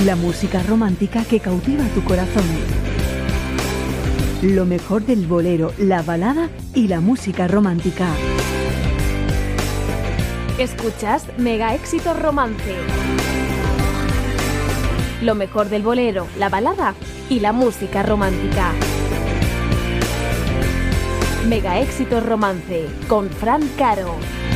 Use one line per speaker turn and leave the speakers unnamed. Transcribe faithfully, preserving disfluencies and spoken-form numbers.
La música romántica que cautiva tu corazón. Lo mejor del bolero, la balada y la música romántica.
Escuchas Mega Éxitos Romance. Lo mejor del bolero, la balada y la música romántica. Mega Éxitos Romance con Fran Caro.